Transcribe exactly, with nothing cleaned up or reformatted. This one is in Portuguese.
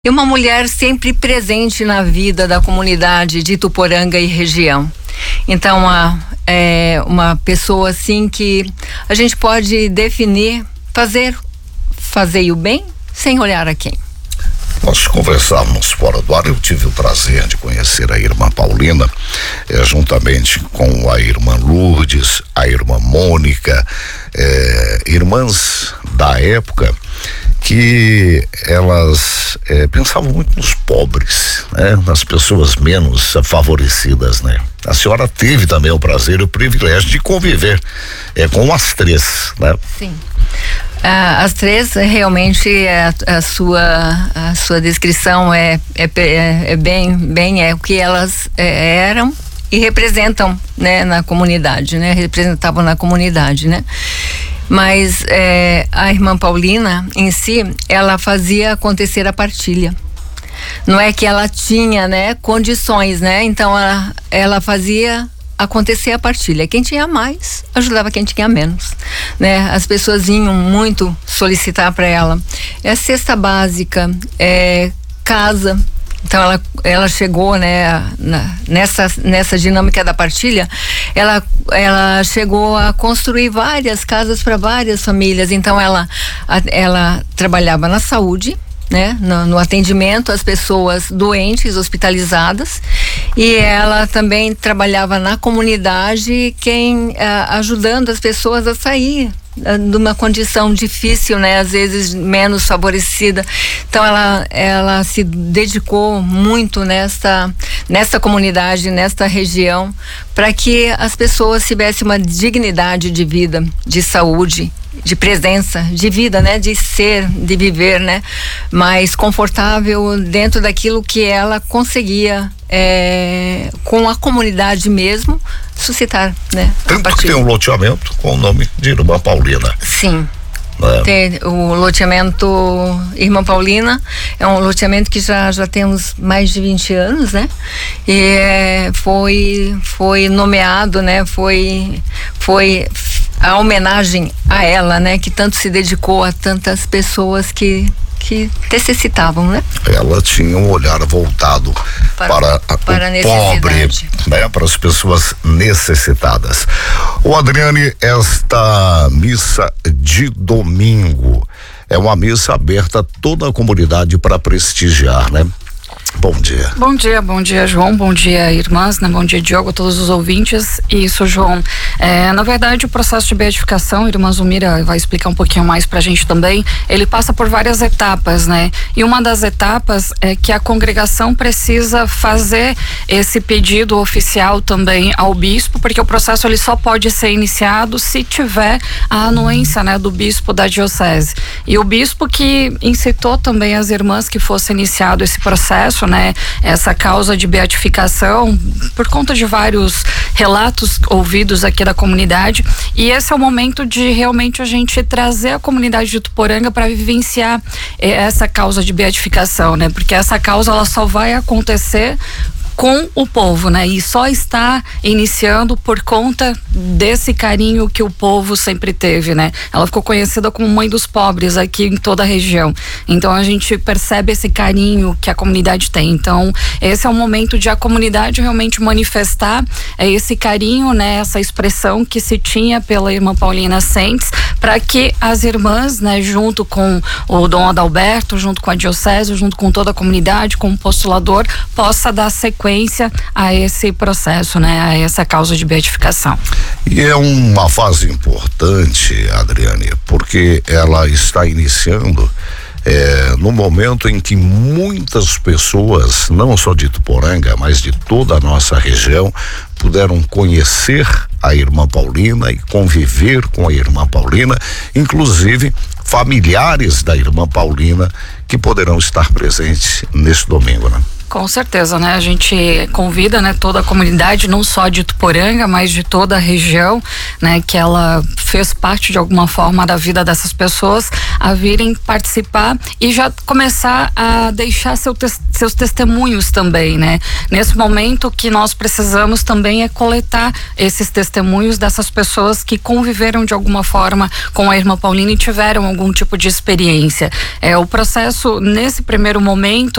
E uma mulher sempre presente na vida da comunidade de Ituporanga e região. Então, uma, é uma pessoa assim que a gente pode definir, fazer, fazer o bem sem olhar a quem. Nós conversávamos fora do ar, eu tive o prazer de conhecer a irmã Paulina, eh, juntamente com a irmã Lourdes, a irmã Mônica, eh, irmãs da época que elas eh, pensavam muito nos pobres, né? Nas pessoas menos favorecidas, né? A senhora teve também o prazer e o privilégio de conviver eh, com as três, né? Sim. Ah, as três, realmente, a, a, sua, a sua descrição é, é, é bem, bem é o que elas é, eram e representam, né, na comunidade, né? Representavam na comunidade, né? Mas é, a irmã Paulina, em si, ela fazia acontecer a partilha. Não é que ela tinha, né, condições, né? Então, ela, ela fazia acontecer a partilha. Quem tinha mais ajudava quem tinha menos, né? As pessoas vinham muito solicitar para ela é cesta básica, é casa. Então ela, ela chegou, né, na, nessa, nessa dinâmica da partilha, ela, ela chegou a construir várias casas para várias famílias. Então ela, a, ela trabalhava na saúde, né, no, no atendimento às pessoas doentes, hospitalizadas, e ela também trabalhava na comunidade, quem a, ajudando as pessoas a sair de uma condição difícil, né, às vezes menos favorecida. Então ela ela se dedicou muito nessa nessa comunidade, nesta região, para que as pessoas tivessem uma dignidade de vida, de saúde, de presença, de vida, né, de ser, de viver, né, mais confortável dentro daquilo que ela conseguia, é, com a comunidade mesmo, suscitar, né? Tanto que tem um loteamento com o nome de Irmã Paulina. Sim. É. Tem o loteamento Irmã Paulina, é um loteamento que já, já temos mais de vinte anos, né? E é, foi, foi nomeado, né? Foi, foi a homenagem a ela, né? Que tanto se dedicou a tantas pessoas que que necessitavam, né? Ela tinha um olhar voltado para, para, para o pobre, né? Para as pessoas necessitadas. O Adriane, esta missa de domingo é uma missa aberta a toda a comunidade para prestigiar, né? Bom dia. Bom dia, bom dia, João, bom dia, irmãs, né? Bom dia, Diogo, a todos os ouvintes. Isso, João, é, na verdade o processo de beatificação, a irmã Zumira vai explicar um pouquinho mais pra gente também, ele passa por várias etapas, né? E uma das etapas é que a congregação precisa fazer esse pedido oficial também ao bispo, porque o processo ele só pode ser iniciado se tiver a anuência, né, do bispo da diocese. E o bispo que incitou também as irmãs que fosse iniciado esse processo, né, essa causa de beatificação, por conta de vários relatos ouvidos aqui da comunidade, e esse é o momento de realmente a gente trazer a comunidade de Ituporanga para vivenciar eh, essa causa de beatificação, né, porque essa causa ela só vai acontecer com o povo, né? E só está iniciando por conta desse carinho que o povo sempre teve, né? Ela ficou conhecida como mãe dos pobres aqui em toda a região. Então a gente percebe esse carinho que a comunidade tem. Então esse é o momento de a comunidade realmente manifestar é, esse carinho, né? Essa expressão que se tinha pela irmã Paulina Sentes, para que as irmãs, né? Junto com o Dom Adalberto, junto com a diocese, junto com toda a comunidade, com o postulador, possa dar sequência a esse processo, né, a essa causa de beatificação. E é uma fase importante, Adriane, porque ela está iniciando é, no momento em que muitas pessoas, não só de Ituporanga, mas de toda a nossa região, puderam conhecer a irmã Paulina e conviver com a irmã Paulina, inclusive familiares da irmã Paulina que poderão estar presentes nesse domingo, né? Com certeza, né? A gente convida, né, toda a comunidade, não só de Ituporanga, mas de toda a região, né, que ela fez parte de alguma forma da vida dessas pessoas, a virem participar e já começar a deixar seu te- seus testemunhos também, né? Nesse momento, o que nós precisamos também é coletar esses testemunhos dessas pessoas que conviveram de alguma forma com a irmã Paulina e tiveram algum tipo de experiência. É, o processo, nesse primeiro momento,